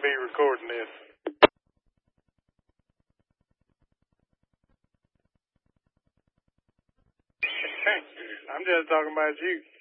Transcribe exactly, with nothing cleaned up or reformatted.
be recording this. I'm just talking about you.